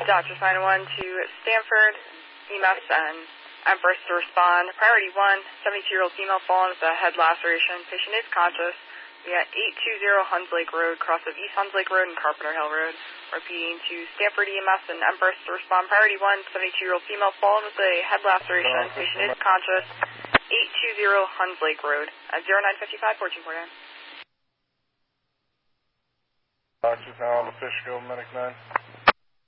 Dr. Sign 1 to Stanford, EMS, and Empress to respond. Priority 1, 72-year-old female fallen with a head laceration. Patient is conscious. We got 820 Huns Lake Road, cross of East Huns Lake Road and Carpenter Hill Road. Repeating to Stanford EMS and Empress to respond. Priority 1, 72-year-old female fallen with a head laceration. Patient is conscious. 820 Huns Lake Road at 0955 1449. Doctor's now on the Fishkill, Medic 9.